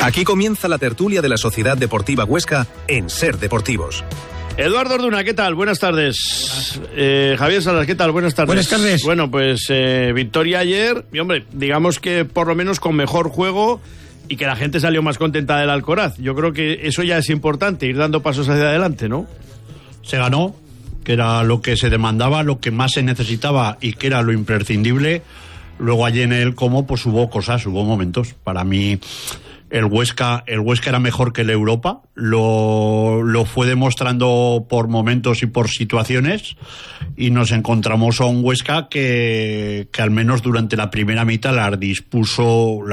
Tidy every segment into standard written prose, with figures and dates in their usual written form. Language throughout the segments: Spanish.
Aquí comienza la tertulia de la Sociedad Deportiva Huesca en Ser Deportivos. Eduardo Orduna, ¿qué tal? Buenas tardes. Javier Salas, ¿qué tal? Buenas tardes. Buenas tardes. Bueno, pues victoria ayer, y hombre, digamos que por lo menos con mejor juego y que la gente salió más contenta del Alcoraz. Yo creo que eso ya es importante, ir dando pasos hacia adelante, ¿no? Se ganó, que era lo que se demandaba, lo que más se necesitaba y que era lo imprescindible. Luego allí en el cómo, pues hubo cosas, hubo momentos. Para mí el Huesca era mejor que el Europa, lo fue demostrando por momentos y por situaciones, y nos encontramos a un Huesca que al menos durante la primera mitad las dispuso,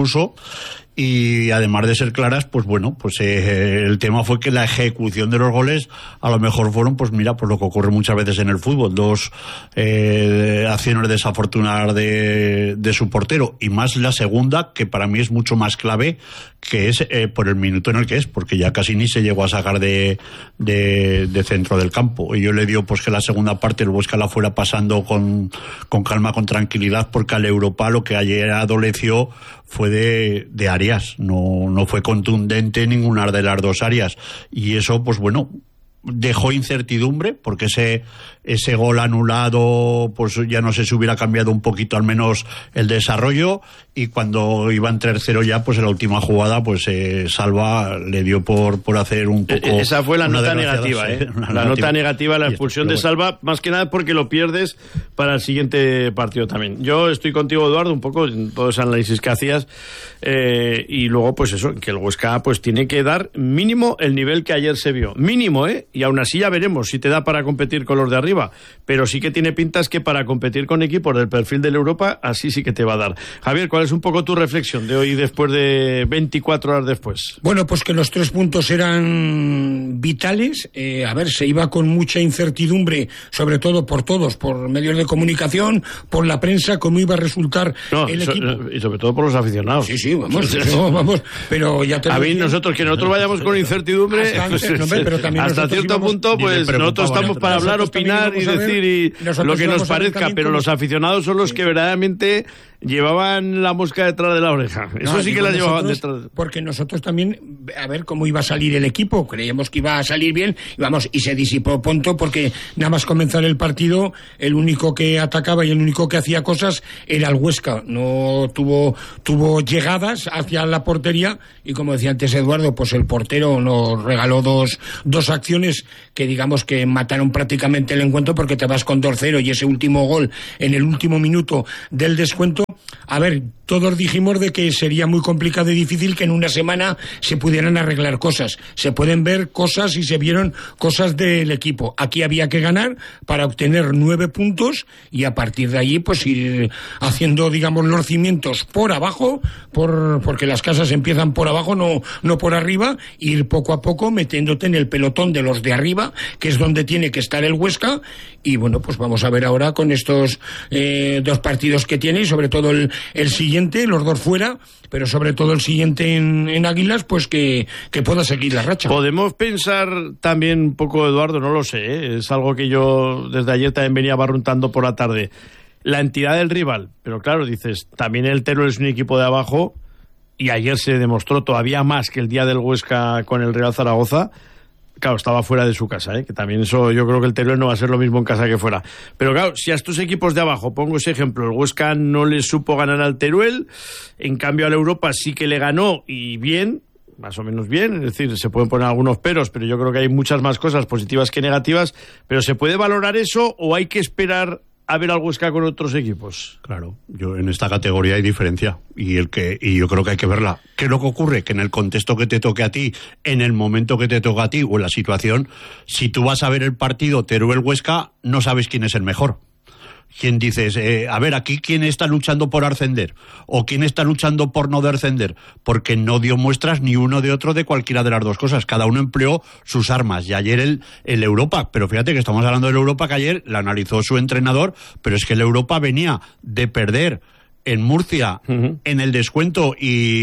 y además de ser claras, pues bueno, pues el tema fue que la ejecución de los goles a lo mejor fueron, pues mira, pues lo que ocurre muchas veces en el fútbol, dos acciones desafortunadas de su portero, y más la segunda, que para mí es mucho más clave, que es por el minuto en el que es, porque ya casi ni se llegó a sacar de centro del campo, y yo le digo pues que la segunda parte el Huesca la fuera pasando con calma, con tranquilidad, porque al Europa lo que ayer adoleció fue de áreas, no fue contundente en ninguna de las dos áreas, y eso pues bueno dejó incertidumbre, porque ese gol anulado pues ya no sé si hubiera cambiado un poquito al menos el desarrollo, y cuando iban 3-0 ya, pues en la última jugada pues Salva le dio por hacer un poco... Esa fue la nota negativa, nota negativa, la expulsión de Salva, más que nada porque lo pierdes para el siguiente partido también. Yo estoy contigo, Eduardo, un poco en todo ese análisis que hacías, y luego pues eso, que el Huesca pues tiene que dar mínimo el nivel que ayer se vio, mínimo, y aún así ya veremos si te da para competir con los de arriba, pero sí que tiene pintas que para competir con equipos del perfil del Europa, así sí que te va a dar. Javier, ¿cuál es un poco tu reflexión de hoy después de 24 horas después? Bueno, pues que los 3 puntos eran vitales. Se iba con mucha incertidumbre, sobre todo por todos, por medios de comunicación, por la prensa, cómo iba a resultar el equipo. Y sobre todo por los aficionados. Sí, vamos, pero ya te a mí, nosotros vayamos con incertidumbre, hasta cierto punto, pues nosotros estamos para hablar, opinar y decir lo que nos parezca, pero los aficionados son los que verdaderamente llevaban la mosca detrás de la oreja. Eso sí que la llevaban detrás. Porque nosotros también, a ver cómo iba a salir el equipo, creíamos que iba a salir bien, y se disipó pronto, porque nada más comenzar el partido, el único que atacaba y el único que hacía cosas era el Huesca. No tuvo llegadas hacia la portería, y como decía antes Eduardo, pues el portero nos regaló dos acciones que digamos que mataron prácticamente el encuentro, porque te vas con 2-0 y ese último gol en el último minuto del descuento. A ver, todos dijimos de que sería muy complicado y difícil que en una semana se pudieran arreglar cosas. Se pueden ver cosas y se vieron cosas del equipo. Aquí había que ganar para obtener 9 puntos y a partir de allí pues ir haciendo, digamos, los cimientos por abajo, porque las casas empiezan por abajo, no por arriba, ir poco a poco metiéndote en el pelotón de los de arriba, que es donde tiene que estar el Huesca. Y bueno, pues vamos a ver ahora con estos 2 partidos que tiene, y sobre todo el siguiente, los 2 fuera, pero sobre todo el siguiente en Águilas, pues que pueda seguir la racha. Podemos pensar también un poco, Eduardo, no lo sé, es algo que yo desde ayer también venía barruntando por la tarde, la entidad del rival, pero claro, dices, también el Teruel es un equipo de abajo, y ayer se demostró todavía más que el día del Huesca con el Real Zaragoza. Claro, estaba fuera de su casa, que también eso, yo creo que el Teruel no va a ser lo mismo en casa que fuera. Pero claro, si a estos equipos de abajo, pongo ese ejemplo, el Huesca no le supo ganar al Teruel, en cambio al Europa sí que le ganó, y bien, más o menos bien, es decir, se pueden poner algunos peros, pero yo creo que hay muchas más cosas positivas que negativas, pero ¿se puede valorar eso o hay que esperar a ver al Huesca con otros equipos? Claro, yo en esta categoría hay diferencia, y yo creo que hay que verla. ¿Qué es lo que ocurre? Que en el contexto que te toque a ti, en el momento que te toca a ti, o en la situación, si tú vas a ver el partido Teruel-Huesca, no sabes quién es el mejor. ¿Quién dices, a ver, aquí quién está luchando por ascender o quién está luchando por no descender? Porque no dio muestras ni uno de otro de cualquiera de las dos cosas. Cada uno empleó sus armas. Y ayer el Europa, pero fíjate que estamos hablando del Europa, que ayer la analizó su entrenador, pero es que el Europa venía de perder en Murcia, en el descuento,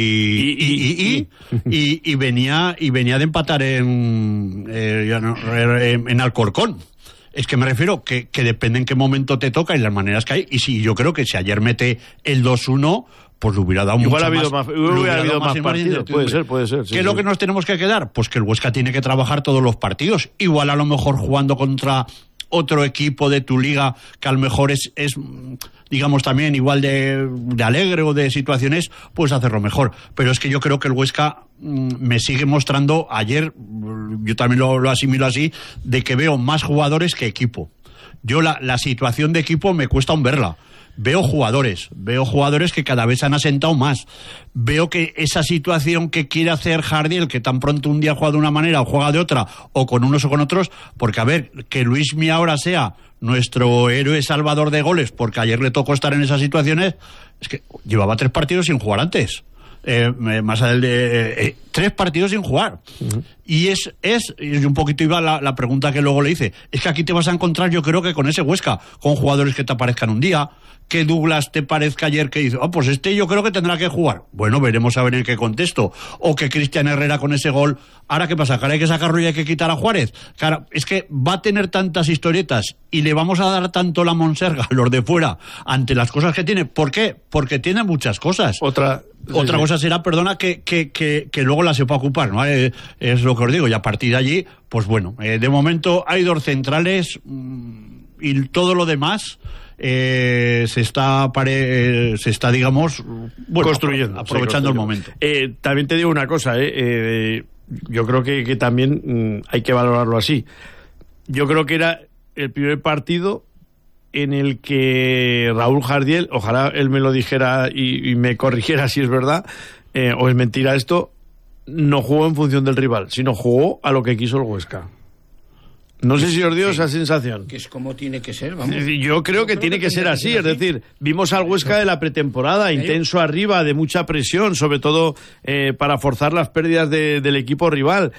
y venía de empatar en Alcorcón. Es que me refiero que depende en qué momento te toca y las maneras que hay. Y sí, yo creo que si ayer mete el 2-1, pues le hubiera dado igual mucho más. Hubiera habido más partidos, puede ser. ¿Qué es lo que nos tenemos que quedar? Pues que el Huesca tiene que trabajar todos los partidos. Igual a lo mejor jugando contra otro equipo de tu liga que a lo mejor es digamos también igual de alegre o de situaciones, puedes hacerlo mejor. Pero es que yo creo que el Huesca me sigue mostrando, ayer yo también lo asimilo así, de que veo más jugadores que equipo. Yo la situación de equipo me cuesta aún verla. Veo jugadores que cada vez se han asentado más. Veo que esa situación que quiere hacer Jardiel, que tan pronto un día juega de una manera o juega de otra, o con unos o con otros, porque a ver, que Luismi ahora sea nuestro héroe salvador de goles, porque ayer le tocó estar en esas situaciones, es que llevaba 3 partidos sin jugar antes. Más allá de 3 partidos sin jugar. Uh-huh. Y un poquito iba la pregunta que luego le hice, es que aquí te vas a encontrar, yo creo que con ese Huesca, con jugadores que te aparezcan un día, que Douglas te parezca ayer que dice, pues yo creo que tendrá que jugar. Bueno, veremos a ver en qué contexto. O que Cristian Herrera con ese gol, ahora qué pasa, que ahora hay que sacarlo y hay que quitar a Juárez. Claro, es que va a tener tantas historietas y le vamos a dar tanto la monserga a los de fuera ante las cosas que tiene. ¿Por qué? Porque tiene muchas cosas. Otra cosa será, que luego la sepa ocupar, ¿no? Es lo que os digo, y a partir de allí, pues bueno, de momento hay 2 centrales y todo lo demás se está digamos, construyendo, aprovechando el momento. También te digo una cosa, yo creo que también hay que valorarlo así. Yo creo que era el primer partido en el que Raúl Jardiel, ojalá él me lo dijera y me corrigiera si es verdad o es mentira esto, no jugó en función del rival, sino jugó a lo que quiso el Huesca. No sé si os dio esa sensación. Que es como tiene que ser, vamos. Yo creo que tiene que ser así, es decir, vimos al Huesca de la pretemporada, intenso arriba, de mucha presión, sobre todo para forzar las pérdidas del equipo rival.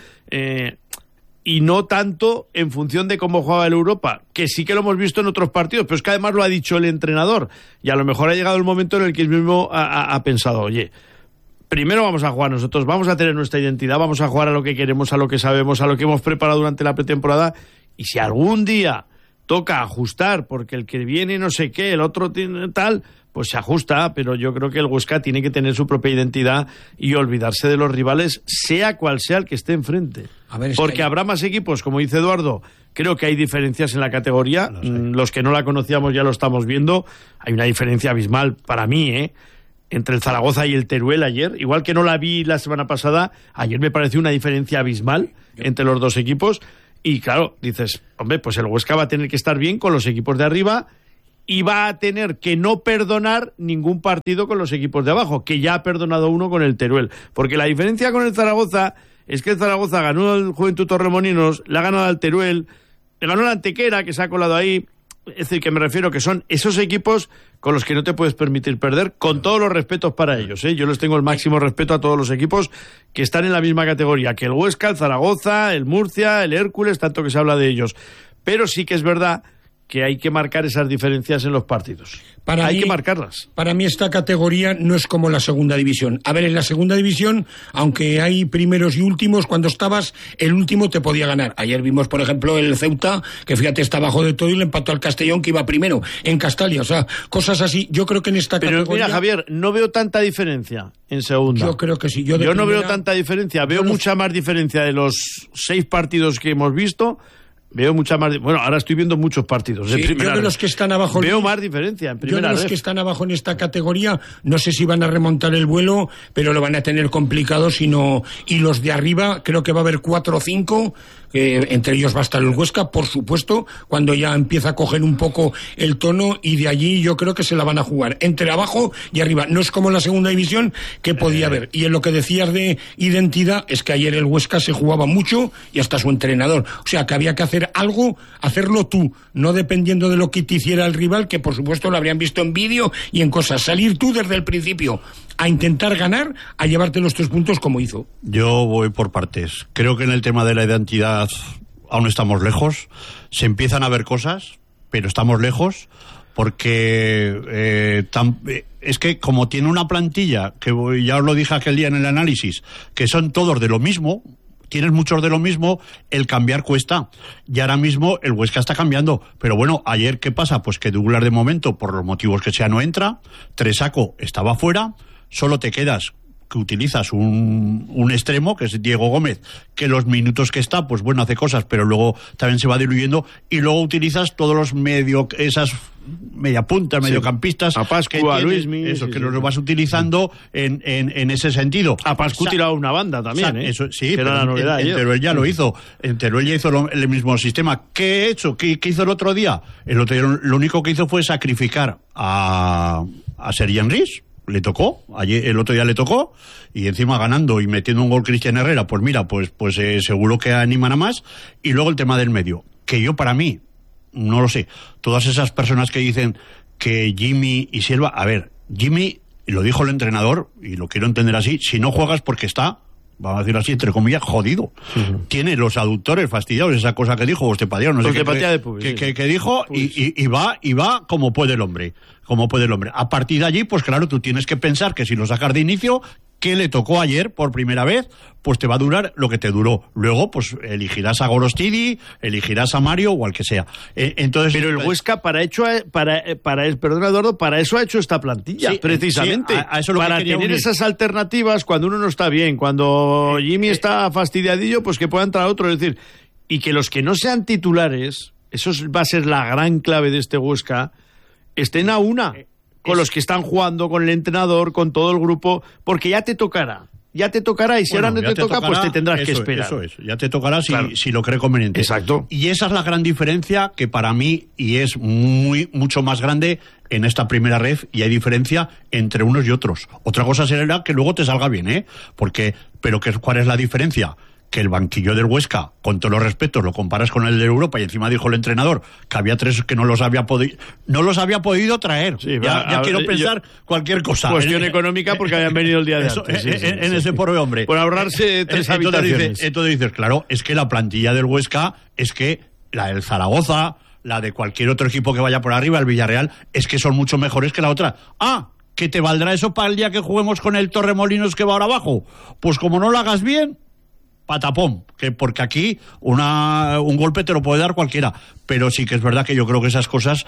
Y no tanto en función de cómo jugaba el Europa, que sí que lo hemos visto en otros partidos, pero es que además lo ha dicho el entrenador, y a lo mejor ha llegado el momento en el que él mismo ha pensado, oye, primero vamos a jugar nosotros, vamos a tener nuestra identidad, vamos a jugar a lo que queremos, a lo que sabemos, a lo que hemos preparado durante la pretemporada, y si algún día toca ajustar, porque el que viene no sé qué, el otro tiene tal, pues se ajusta, pero yo creo que el Huesca tiene que tener su propia identidad y olvidarse de los rivales, sea cual sea el que esté enfrente. Porque habrá más equipos, como dice Eduardo, creo que hay diferencias en la categoría, los que no la conocíamos ya lo estamos viendo, hay una diferencia abismal para mí, entre el Zaragoza y el Teruel ayer, igual que no la vi la semana pasada, ayer me pareció una diferencia abismal entre los 2 equipos, y claro, dices, hombre, pues el Huesca va a tener que estar bien con los equipos de arriba y va a tener que no perdonar ningún partido con los equipos de abajo, que ya ha perdonado uno con el Teruel, porque la diferencia con el Zaragoza es que el Zaragoza ganó al Juventud Torremolinos, le ha ganado al Teruel, le ganó al Antequera, que se ha colado ahí. Es decir, que me refiero que son esos equipos con los que no te puedes permitir perder, con todos los respetos para ellos, Yo les tengo el máximo respeto a todos los equipos que están en la misma categoría que el Huesca, el Zaragoza, el Murcia, el Hércules, tanto que se habla de ellos. Pero sí que es verdad que hay que marcar esas diferencias en los partidos. Hay que marcarlas. Para mí esta categoría no es como la segunda división. A ver, en la segunda división, aunque hay primeros y últimos, cuando estabas, el último te podía ganar. Ayer vimos, por ejemplo, el Ceuta, que fíjate, está abajo de todo y le empató al Castellón, que iba primero, en Castalia. O sea, cosas así. Yo creo que en esta categoría... Pero mira, Javier, no veo tanta diferencia en segunda. Yo creo que sí. Yo no veo tanta diferencia. Veo mucha más diferencia de los 6 partidos que hemos visto. Veo mucha más... Bueno, ahora estoy viendo muchos partidos. Sí, yo de los que están abajo... Veo más diferencia en primera. Yo de los que están abajo en esta categoría, no sé si van a remontar el vuelo, pero lo van a tener complicado, y los de arriba, creo que va a haber 4 o 5, entre ellos va a estar el Huesca, por supuesto, cuando ya empieza a coger un poco el tono, y de allí yo creo que se la van a jugar, entre abajo y arriba. No es como la segunda división, que podía haber. Y en lo que decías de identidad, es que ayer el Huesca se jugaba mucho, y hasta su entrenador. O sea, que había que hacer algo, hacerlo tú, no dependiendo de lo que te hiciera el rival, que por supuesto lo habrían visto en vídeo y en cosas. Salir tú desde el principio a intentar ganar, a llevarte los 3 puntos como hizo. Yo voy por partes. Creo que en el tema de la identidad aún estamos lejos. Se empiezan a ver cosas, pero estamos lejos, porque es que como tiene una plantilla, que ya os lo dije aquel día en el análisis, que son todos de lo mismo, tienes muchos de lo mismo, el cambiar cuesta. Y ahora mismo el Huesca está cambiando. Pero bueno, ayer, ¿qué pasa? Pues que Douglas de momento, por los motivos que sea, no entra. Tresaco estaba fuera. Solo te quedas que utilizas un extremo, que es Diego Gómez, que los minutos que está, pues bueno, hace cosas, pero luego también se va diluyendo, y luego utilizas todos los esas mediapuntas, mediocampistas, a Pascu, a Luismi, eso, que los vas utilizando en ese sentido. A Pascu tiraba una banda también, eso, sí, que era la novedad. En Teruel ya lo hizo. En Teruel ya hizo el mismo sistema. ¿Qué he hecho? ¿Qué hizo el otro día? El otro día lo único que hizo fue sacrificar a Sergi Enrich. Le tocó, ayer, el otro día le tocó, y encima ganando y metiendo un gol Cristian Herrera, pues mira, pues seguro que animan a más. Y luego el tema del medio, que yo, para mí, no lo sé, todas esas personas que dicen que Jimmy y Silva, a ver, Jimmy, lo dijo el entrenador, y lo quiero entender así, si no juegas porque está, vamos a decirlo así, entre comillas, jodido. Tiene los aductores fastidiados, esa cosa que dijo, osteopatía, no sé qué dijo, y va como puede el hombre. Como puede el hombre. A partir de allí, pues claro, tú tienes que pensar que si lo sacas de inicio, que le tocó ayer por primera vez, pues te va a durar lo que te duró. Luego, pues elegirás a Gorostidi, elegirás a Mario o al que sea. Entonces, pero el Huesca perdón, Eduardo, para eso ha hecho esta plantilla, precisamente. Sí, a eso lo para que tener esas alternativas cuando uno no está bien, cuando Jimmy está fastidiadillo, pues que pueda entrar otro. Es decir, y que los que no sean titulares, eso va a ser la gran clave de este Huesca, estén a una con los que están jugando, con el entrenador, con todo el grupo, porque ya te tocará, y si ahora no te toca, pues te tendrás que esperar. Eso es, ya te tocará si lo cree conveniente. Exacto. Y esa es la gran diferencia que para mí, y es mucho más grande en esta primera ref, y hay diferencia entre unos y otros. Otra cosa será que luego te salga bien, pero ¿cuál es la diferencia? Que el banquillo del Huesca, con todos los respetos, lo comparas con el de Europa, y encima dijo el entrenador que había 3 que no los había podido traer. Sí, ya quiero pensar cualquier cosa. Cuestión económica, porque habían venido el día de antes. En ese pobre hombre. Por ahorrarse 3 habitaciones. Entonces dices, claro, es que la plantilla del Huesca, es que la del Zaragoza, la de cualquier otro equipo que vaya por arriba, el Villarreal, es que son mucho mejores que la otra. ¿Que te valdrá eso para el día que juguemos con el Torremolinos que va ahora abajo? Pues como no lo hagas bien, patapón, porque aquí un golpe te lo puede dar cualquiera, pero sí que es verdad que yo creo que esas cosas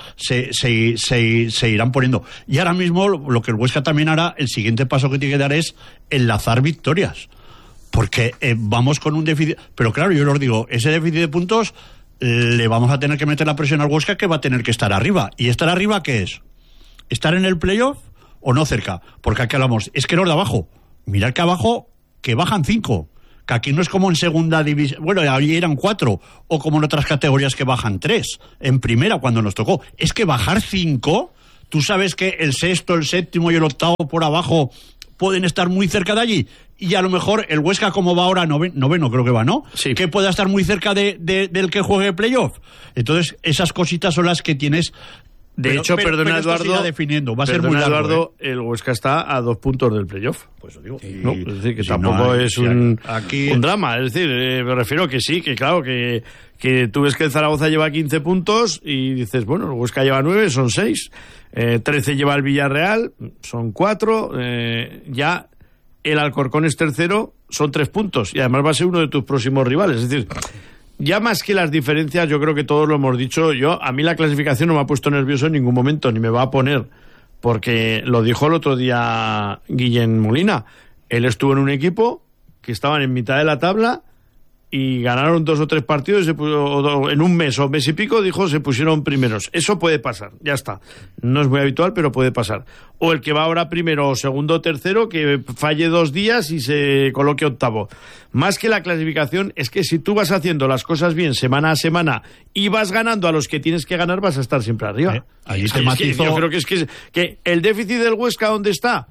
se irán poniendo. Y ahora mismo lo que el Huesca también hará, el siguiente paso que tiene que dar es enlazar victorias, porque vamos con un déficit, pero claro, yo os digo, ese déficit de puntos le vamos a tener que meter la presión al Huesca, que va a tener que estar arriba. ¿Y estar arriba qué es? ¿Estar en el playoff o no cerca? Porque aquí hablamos, es que los de abajo, mirad que abajo, que bajan 5, que aquí no es como en segunda división, bueno, ahí eran 4, o como en otras categorías que bajan 3, en primera cuando nos tocó. Es que bajar 5, tú sabes que el sexto, el séptimo y el octavo por abajo pueden estar muy cerca de allí, y a lo mejor el Huesca, como va ahora, noveno creo que va, ¿no? Sí. Que pueda estar muy cerca del que juegue playoff. Entonces, esas cositas son las que tienes. De hecho, perdona, Eduardo, definiendo. Va a ser muy largo, Eduardo, el Huesca está a 2 puntos del playoff. Pues lo digo. ¿No? Es decir, que tampoco es un drama. Es decir, me refiero que sí, que claro, que tú ves que el Zaragoza lleva 15 puntos y dices, bueno, el Huesca lleva 9, son 6. 13 lleva el Villarreal, son 4. Ya el Alcorcón es tercero, son 3 puntos. Y además va a ser uno de tus próximos rivales. Es decir, ya más que las diferencias, yo creo que todos lo hemos dicho. A mí la clasificación no me ha puesto nervioso en ningún momento, ni me va a poner, porque lo dijo el otro día Guillén Molina. Él estuvo en un equipo que estaban en mitad de la tabla y ganaron 2 o 3 partidos, en un mes o mes y pico, dijo, se pusieron primeros. Eso puede pasar, ya está. No es muy habitual, pero puede pasar. O el que va ahora primero, o segundo o tercero, que falle 2 días y se coloque octavo. Más que la clasificación, es que si tú vas haciendo las cosas bien semana a semana y vas ganando a los que tienes que ganar, vas a estar siempre arriba. Ahí te matizó. Yo creo que el déficit del Huesca, ¿dónde está?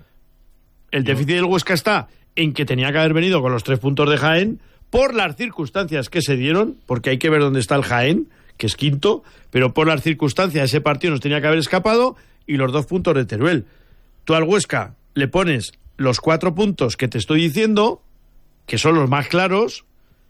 El déficit del Huesca está en que tenía que haber venido con los 3 puntos de Jaén, por las circunstancias que se dieron, porque hay que ver dónde está el Jaén, que es quinto, pero por las circunstancias ese partido nos tenía que haber escapado, y los 2 puntos de Teruel. Tú al Huesca le pones los 4 puntos que te estoy diciendo, que son los más claros,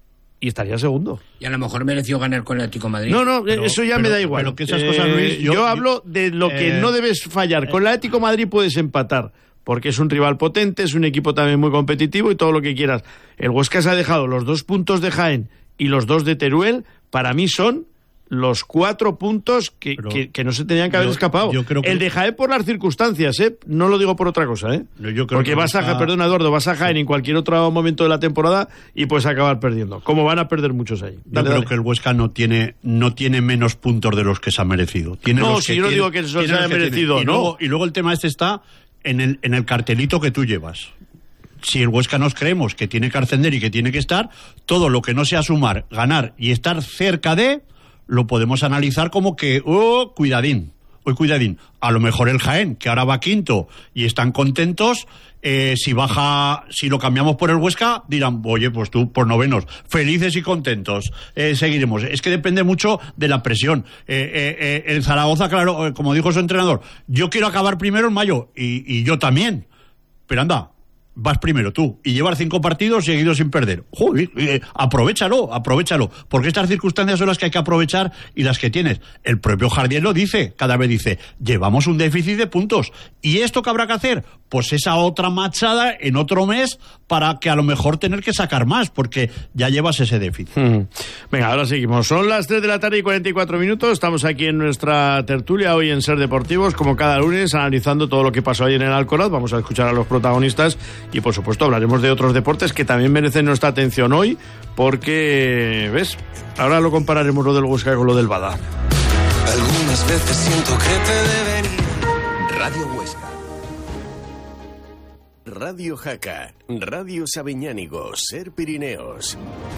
y estaría segundo. Y a lo mejor mereció ganar con el Atlético de Madrid. No, eso ya me da igual. Pero que esas cosas, Luis, yo hablo de lo que no debes fallar. Con el Atlético de Madrid puedes empatar, porque es un rival potente, es un equipo también muy competitivo y todo lo que quieras. El Huesca se ha dejado los 2 puntos de Jaén y los 2 de Teruel, para mí son los 4 puntos que no se tenían que haber escapado. Yo creo que... El de Jaén por las circunstancias, no lo digo por otra cosa, Yo creo porque perdona Eduardo, vas a Jaén en cualquier otro momento de la temporada y puedes acabar perdiendo, como van a perder muchos ahí. Yo creo que el Huesca no tiene menos puntos de los que se ha merecido. Tiene no, los si yo no digo que eso se haya merecido, ¿no? Y luego el tema está en el cartelito que tú llevas. Si el Huesca nos creemos que tiene que ascender y que tiene que estar, todo lo que no sea sumar, ganar y estar cerca de, lo podemos analizar como que, cuidadín. A lo mejor el Jaén, que ahora va quinto y están contentos, si lo cambiamos por el Huesca, dirán, oye, pues tú por novenos, felices y contentos, seguiremos. Es que depende mucho de la presión. El Zaragoza, claro, como dijo su entrenador, yo quiero acabar primero en mayo, y yo también, pero anda, vas primero tú, y llevar 5 partidos seguidos sin perder. Joder, aprovéchalo, porque estas circunstancias son las que hay que aprovechar y las que tienes. El propio Jardiel lo dice, cada vez dice, llevamos un déficit de puntos. ¿Y esto qué habrá que hacer? Pues esa otra machada en otro mes para que a lo mejor tener que sacar más, porque ya llevas ese déficit. Venga, ahora seguimos. Son las 3 de la tarde y 44 minutos. Estamos aquí en nuestra tertulia hoy en Ser Deportivos, como cada lunes, analizando todo lo que pasó ayer en el Alcoraz. Vamos a escuchar a los protagonistas y, por supuesto, hablaremos de otros deportes que también merecen nuestra atención hoy, porque, ¿ves? Ahora lo compararemos lo del Huesca con lo del Bada. Algunas veces siento que te deben ir. Radio Huesca. Radio Jaca, Radio Sabiñánigo, Ser Pirineos.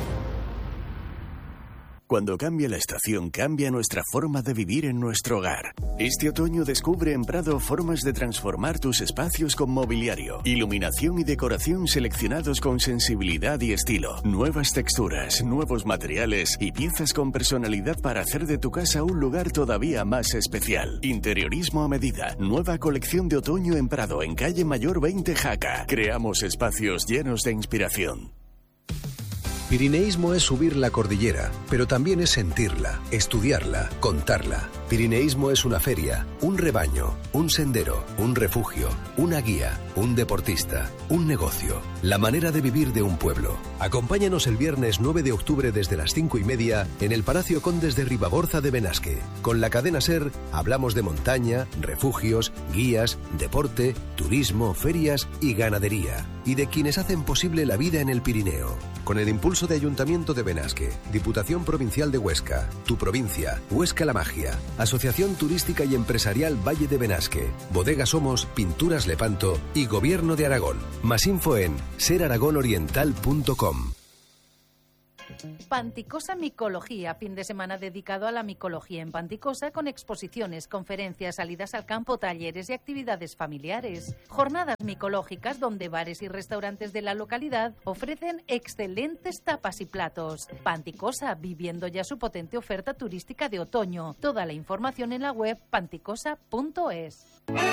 Cuando cambia la estación, cambia nuestra forma de vivir en nuestro hogar. Este otoño descubre en Prado formas de transformar tus espacios con mobiliario, iluminación y decoración seleccionados con sensibilidad y estilo, nuevas texturas, nuevos materiales y piezas con personalidad para hacer de tu casa un lugar todavía más especial. Interiorismo a medida, nueva colección de otoño en Prado, en calle Mayor 20 Jaca. Creamos espacios llenos de inspiración. Pirineísmo es subir la cordillera, pero también es sentirla, estudiarla, contarla. Pirineísmo es una feria, un rebaño, un sendero, un refugio, una guía, un deportista, un negocio, la manera de vivir de un pueblo. Acompáñanos el viernes 9 de octubre desde las 5:30 en el Palacio Condes de Ribagorza de Benasque. Con la cadena SER hablamos de montaña, refugios, guías, deporte, turismo, ferias y ganadería. Y de quienes hacen posible la vida en el Pirineo. Con el impulso de Ayuntamiento de Benasque, Diputación Provincial de Huesca, Tu Provincia, Huesca La Magia, Asociación Turística y Empresarial Valle de Benasque, Bodega Somos, Pinturas Lepanto y Gobierno de Aragón. Más info en seraragonoriental.com. Panticosa Micología, fin de semana dedicado a la micología en Panticosa, con exposiciones, conferencias, salidas al campo, talleres y actividades familiares. Jornadas micológicas donde bares y restaurantes de la localidad ofrecen excelentes tapas y platos. Panticosa, viviendo ya su potente oferta turística de otoño. Toda la información en la web panticosa.es.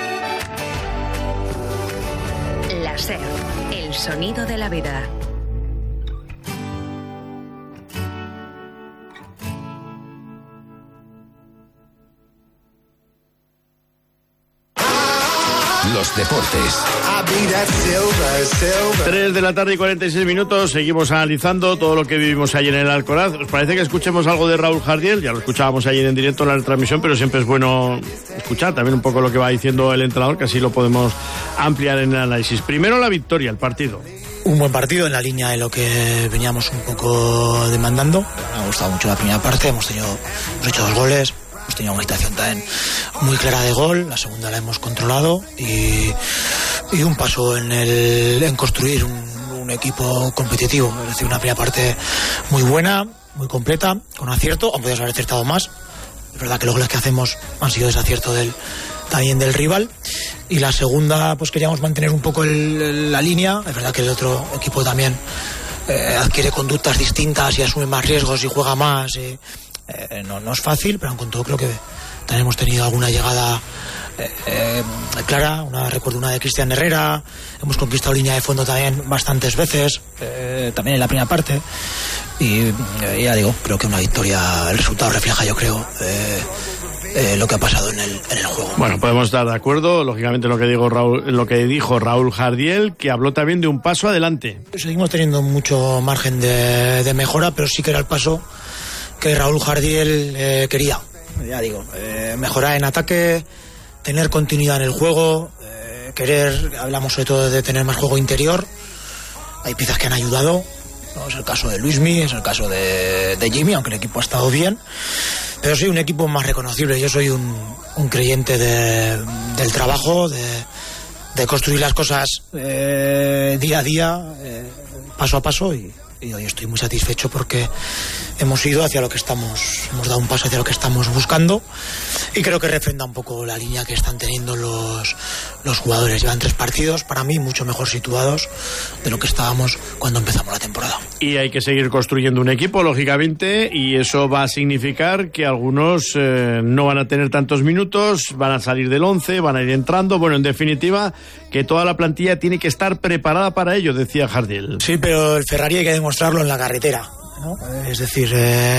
La SER, el sonido de la vida. Los deportes. 3 de la tarde y 46 minutos. Seguimos analizando todo lo que vivimos ayer en el Alcoraz. ¿Os parece que escuchemos algo de Raúl Jardiel? Ya lo escuchábamos ayer en directo en la retransmisión, pero siempre es bueno escuchar también un poco lo que va diciendo el entrenador, que así lo podemos ampliar en el análisis. Primero la victoria, el partido. Un buen partido en la línea de lo que veníamos un poco demandando. Me ha gustado mucho la primera parte, hemos hecho 2 goles. Hemos tenido una situación también muy clara de gol, la segunda la hemos controlado y un paso en construir un equipo competitivo. Es decir, una primera parte muy buena, muy completa, con acierto, aunque podríamos haber acertado más. Es verdad que los goles que hacemos han sido desacierto también del rival. Y la segunda, pues queríamos mantener un poco la línea. Es verdad que el otro equipo también adquiere conductas distintas y asume más riesgos y juega más. No es fácil, pero con todo creo que también hemos tenido alguna llegada clara. Recuerdo una de Cristian Herrera. Hemos conquistado línea de fondo también bastantes veces, también en la primera parte. Y ya digo, creo que una victoria, el resultado refleja, yo creo, lo que ha pasado en el juego. Bueno, podemos estar de acuerdo, lógicamente, en lo que dijo Raúl Jardiel, que habló también de un paso adelante. Seguimos teniendo mucho margen de mejora, pero sí que era el paso que Raúl Jardiel quería. Ya digo, mejorar en ataque, tener continuidad en el juego, hablamos sobre todo de tener más juego interior. Hay piezas que han ayudado, ¿no? Es el caso de Luismi, es el caso de Jimmy, aunque el equipo ha estado bien. Pero sí, un equipo más reconocible. Yo soy un creyente del trabajo, de construir las cosas día a día, paso a paso, y hoy estoy muy satisfecho porque hemos dado un paso hacia lo que estamos buscando, y creo que refrenda un poco la línea que están teniendo los jugadores. Llevan 3 partidos, para mí, mucho mejor situados de lo que estábamos cuando empezamos la temporada. Y hay que seguir construyendo un equipo, lógicamente, y eso va a significar que algunos no van a tener tantos minutos, van a salir del 11, van a ir entrando. Bueno, en definitiva, que toda la plantilla tiene que estar preparada para ello, decía Jardiel. Sí, pero el Ferrari hay que demostrarlo en la carretera, ¿no? Es decir,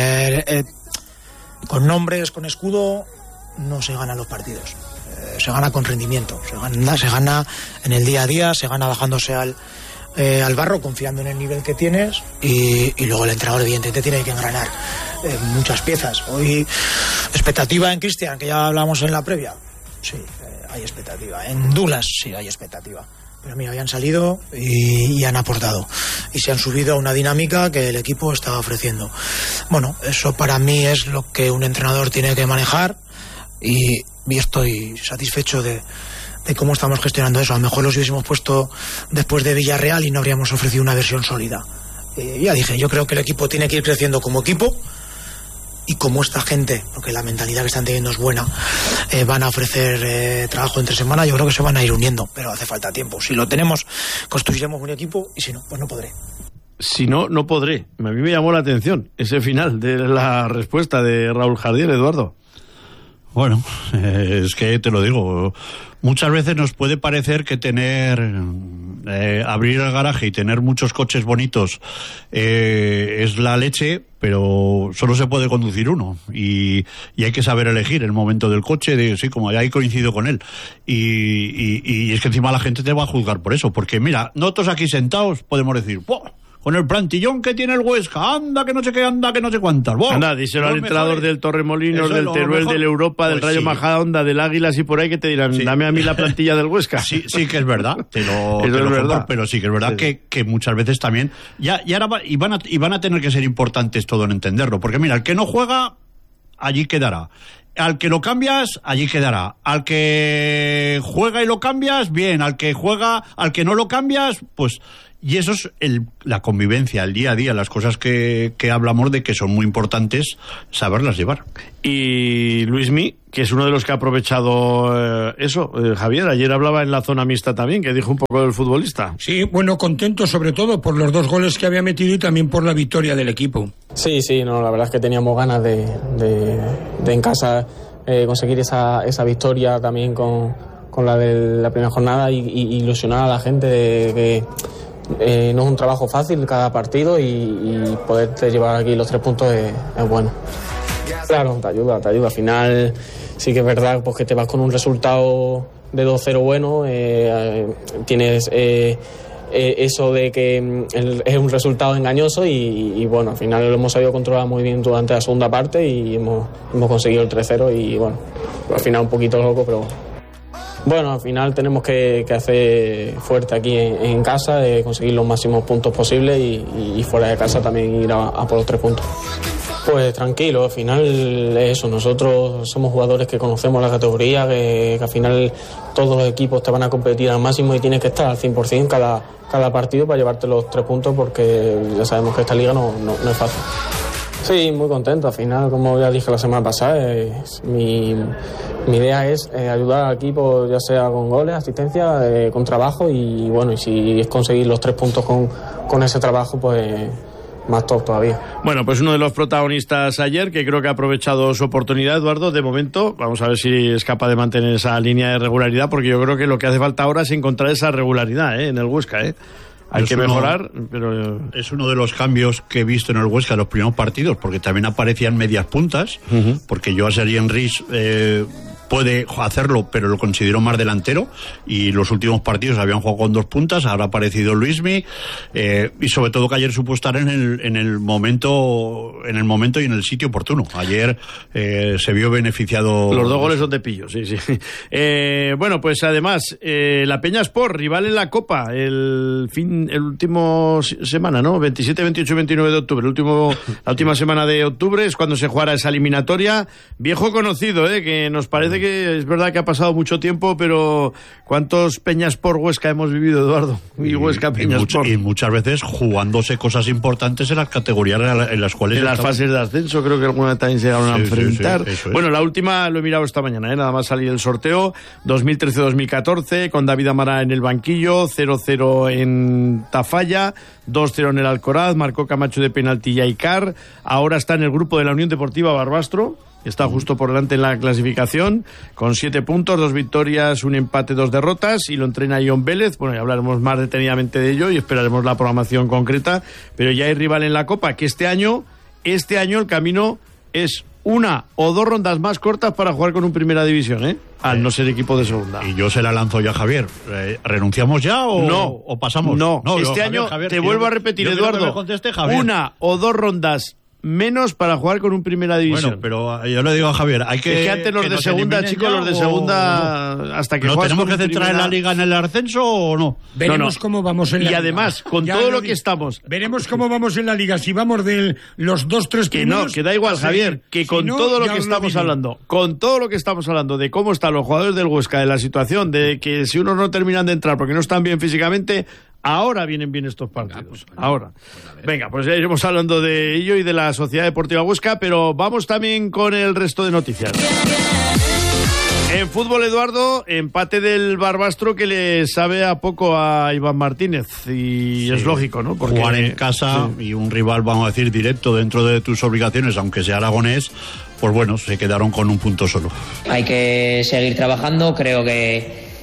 con nombres, con escudo, no se ganan los partidos. Se gana con rendimiento, se gana en el día a día, se gana bajándose al barro, confiando en el nivel que tienes, y luego el entrenador evidentemente tiene que engranar muchas piezas. Hoy, expectativa en Cristian, que ya hablamos en la previa. Sí, hay expectativa. En Dulas sí hay expectativa. Pero mira, habían salido y han aportado. Y se han subido a una dinámica que el equipo estaba ofreciendo. Bueno, eso para mí es lo que un entrenador tiene que manejar, y estoy satisfecho de cómo estamos gestionando eso. A lo mejor los hubiésemos puesto después de Villarreal y no habríamos ofrecido una versión sólida. Ya dije, yo creo que el equipo tiene que ir creciendo como equipo, y como esta gente, porque la mentalidad que están teniendo es buena, van a ofrecer trabajo entre semana, yo creo que se van a ir uniendo, pero hace falta tiempo. Si lo tenemos, construiremos un equipo, y si no, pues no podré. Si no, no podré. A mí me llamó la atención ese final de la respuesta de Raúl Jardiel, Eduardo. Bueno, es que te lo digo, muchas veces nos puede parecer que abrir el garaje y tener muchos coches bonitos es la leche, pero solo se puede conducir uno, y hay que saber elegir el momento del coche. Sí, como ahí coincido con él, y es que encima la gente te va a juzgar por eso, porque mira, nosotros aquí sentados podemos decir, ¡wow!, con el plantillón que tiene el Huesca, anda que no sé qué, anda que no sé cuántas. ¡Wow! Anda, díselo al entrenador del Torremolinos, del Teruel, del Europa, del Rayo Majadahonda, del Águilas y por ahí, que te dirán, sí, dame a mí la plantilla del Huesca. Sí que es verdad, te lo compro, pero sí que es verdad, sí, que muchas veces también van a tener que ser importantes todo en entenderlo, porque mira, el que no juega, allí quedará. Al que lo cambias, allí quedará. Al que juega y lo cambias, bien. Al que no lo cambias, pues... Y eso es la convivencia, el día a día, las cosas que hablamos de que son muy importantes, saberlas llevar. Y Luismi, que es uno de los que ha aprovechado eso, Javier, ayer hablaba en la zona mixta también, que dijo un poco del futbolista. Sí, bueno, contento sobre todo por los 2 goles que había metido y también por la victoria del equipo. Sí, no, la verdad es que teníamos ganas de en casa conseguir esa victoria también con la de la primera jornada, y ilusionar a la gente de que no es un trabajo fácil cada partido, y poderte llevar aquí los 3 puntos es bueno. Claro, te ayuda. Al final sí que es verdad, pues, que te vas con un resultado de 2-0 bueno, tienes eso de que es un resultado engañoso, y bueno, al final lo hemos sabido controlar muy bien durante la segunda parte, y hemos conseguido el 3-0, y bueno, al final un poquito loco, pero... Bueno, al final tenemos que hacer fuerte aquí en casa, conseguir los máximos puntos posibles, y fuera de casa también ir a por los 3 puntos. Pues tranquilo, al final es eso, nosotros somos jugadores que conocemos la categoría, que al final todos los equipos te van a competir al máximo, y tienes que estar al 100% cada partido para llevarte los 3 puntos, porque ya sabemos que esta liga no es fácil. Sí, muy contento. Al final, como ya dije la semana pasada, mi idea es ayudar al equipo, ya sea con goles, asistencia, con trabajo, y bueno, y si es conseguir los 3 puntos con ese trabajo, pues más top todavía. Bueno, pues uno de los protagonistas ayer, que creo que ha aprovechado su oportunidad, Eduardo, de momento, vamos a ver si es capaz de mantener esa línea de regularidad, porque yo creo que lo que hace falta ahora es encontrar esa regularidad en el Huesca, hay que mejorar, pero es uno de los cambios que he visto en el Huesca en los primeros partidos, porque también aparecían medias puntas, porque yo a Serien Riz puede hacerlo, pero lo considero más delantero, y los últimos partidos habían jugado con 2 puntas, ahora ha aparecido Luismi, y sobre todo que ayer supo estar en el momento y en el sitio oportuno. Ayer se vio beneficiado. Los 2 goles son de Pillo, sí. Bueno, pues además, la Peña Sport, rival en la Copa, el último semana, ¿no? 27, 28, 29 de octubre, la última semana de octubre es cuando se jugará esa eliminatoria. Viejo conocido, que nos parece que es verdad que ha pasado mucho tiempo, pero ¿cuántos Peñas por Huesca hemos vivido, Eduardo? Y Huesca Peñas por. Y muchas veces jugándose cosas importantes en las categorías en las cuales... En las fases de ascenso, creo que alguna también se llegaron a enfrentar. Sí, bueno, la última lo he mirado esta mañana, nada más salir el sorteo, 2013-2014, con David Amara en el banquillo, 0-0 en Tafalla, 2-0 en el Alcoraz, marcó Camacho de penalti y Aicar, ahora está en el grupo de la Unión Deportiva Barbastro, está justo por delante en la clasificación, con 7 puntos, 2 victorias, 1 empate, 2 derrotas, y lo entrena Ion Vélez. Bueno, ya hablaremos más detenidamente de ello y esperaremos la programación concreta, pero ya hay rival en la Copa, que este año el camino es 1 o 2 rondas más cortas para jugar con un Primera División, al no ser equipo de segunda. Y yo se la lanzo ya a Javier. ¿Renunciamos ya o pasamos? No, este año, Javier, te vuelvo a repetir, Eduardo, 1 o 2 rondas menos para jugar con un Primera División. Bueno, pero yo le digo a Javier, hay que... Es que antes los de segunda, chicos, los de segunda, hasta que ¿no tenemos que centrar en la Liga en el ascenso o no? Veremos cómo vamos en la Liga. Y además, con todo lo que estamos... Veremos cómo vamos en la Liga, si vamos de los 2-3 primeros... Que da igual, Javier, que con todo lo que estamos hablando, de cómo están los jugadores del Huesca, de la situación, de que si unos no terminan de entrar porque no están bien físicamente... Ahora vienen bien estos partidos. Ahora. Venga, pues ya iremos hablando de ello y de la Sociedad Deportiva Huesca, pero vamos también con el resto de noticias. En fútbol, Eduardo, empate del Barbastro que le sabe a poco a Iván Martínez, y sí, es lógico, ¿no? Porque jugar en casa y un rival, vamos a decir, directo dentro de tus obligaciones, aunque sea aragonés, pues bueno, se quedaron con un punto solo. Hay que seguir trabajando, creo que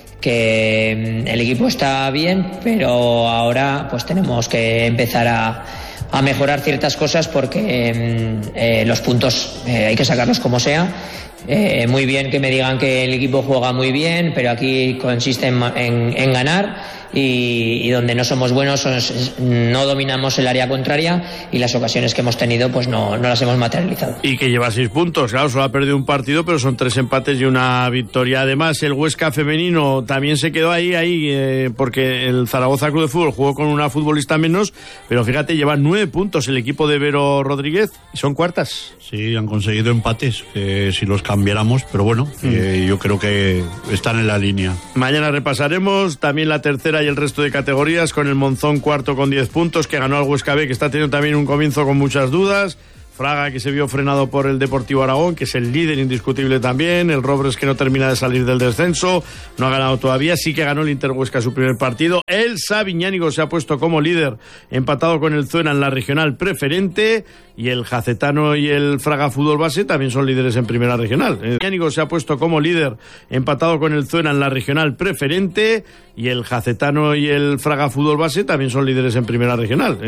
el equipo está bien, pero ahora pues tenemos que empezar a mejorar ciertas cosas porque los puntos hay que sacarlos como sea. Muy bien que me digan que el equipo juega muy bien, pero aquí consiste en ganar, y donde no somos buenos no dominamos el área contraria, y las ocasiones que hemos tenido pues no las hemos materializado. Y que lleva 6 puntos, claro, solo ha perdido un partido, pero son 3 empates y una victoria. Además, el Huesca femenino también se quedó ahí, porque el Zaragoza Club de Fútbol jugó con una futbolista menos, pero fíjate, lleva 9 puntos el equipo de Vero Rodríguez, y son cuartas. Sí, han conseguido empates, que si los cambiáramos, pero bueno, yo creo que están en la línea. Mañana repasaremos también la tercera y el resto de categorías, con el Monzón cuarto con 10 puntos, que ganó al Huesca B, que está teniendo también un comienzo con muchas dudas. Fraga, que se vio frenado por el Deportivo Aragón, que es el líder indiscutible también. El Robres, que no termina de salir del descenso, no ha ganado todavía. Sí que ganó el Inter Huesca su primer partido. El Sabiñánigo se ha puesto como líder, empatado con el Zuena en la regional preferente. Y el Jacetano y el Fraga Fútbol Base también son líderes en primera regional. El Sabiñánigo se ha puesto como líder, empatado con el Zuena en la regional preferente. Y el Jacetano y el Fraga Fútbol Base también son líderes en primera regional.